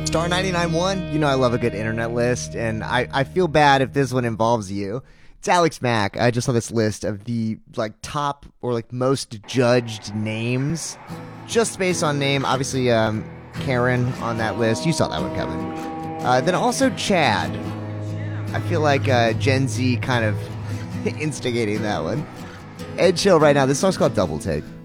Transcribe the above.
Star 99.1, you know I love a good internet list, and I feel bad if this one involves you. It's Alex Mack. I just saw this list of the top or most judged names, just based on name. Obviously, Karen on that list. You saw that one coming. Then also Chad. I feel like Gen Z kind of instigating that one. Ed Chill right now. This song's called Double Take.